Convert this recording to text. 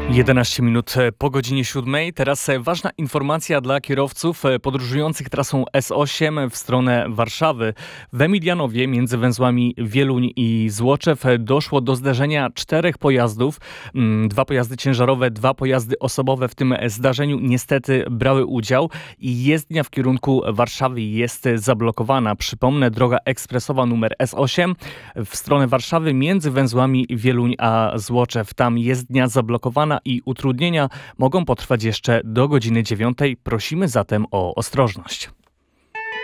11 minut po godzinie 7. Teraz ważna informacja dla kierowców podróżujących trasą S8 w stronę Warszawy. W Emilianowie między węzłami Wieluń i Złoczew doszło do zderzenia 4 pojazdów. 2 pojazdy ciężarowe, 2 pojazdy osobowe w tym zdarzeniu niestety brały udział i jezdnia w kierunku Warszawy jest zablokowana. Przypomnę, droga ekspresowa numer S8 w stronę Warszawy między węzłami Wieluń a Złoczew. Tam jezdnia zablokowana i utrudnienia mogą potrwać jeszcze do godziny 9. Prosimy zatem o ostrożność.